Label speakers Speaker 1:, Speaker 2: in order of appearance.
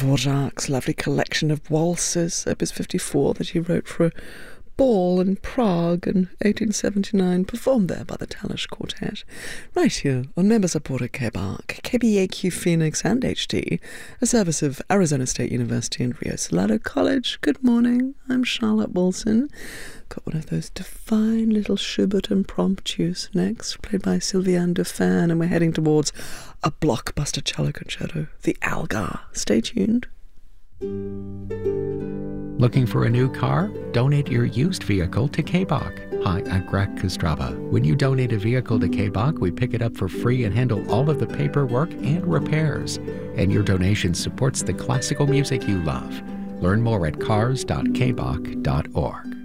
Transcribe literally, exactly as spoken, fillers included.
Speaker 1: Dvorak's lovely collection of waltzes, opus fifty-four, that he wrote for a ball in Prague in eighteen seventy-nine, performed there by the Talas Quartet. Right here on Members of Porter K B A C, K B A Q Phoenix and H D, a service of Arizona State University and Rio Salado College. Good morning, I'm Charlotte Wilson. Got one of those divine little Schubert impromptus next, played by Sylviane Dauphin, and we're heading towards a blockbuster cello concerto, the Algar. Stay tuned.
Speaker 2: Looking for a new car? Donate your used vehicle to K B A C. Hi, I'm Greg Kostrava. When you donate a vehicle to K B A C, we pick it up for free and handle all of the paperwork and repairs. And your donation supports the classical music you love. Learn more at cars dot k b a c dot org.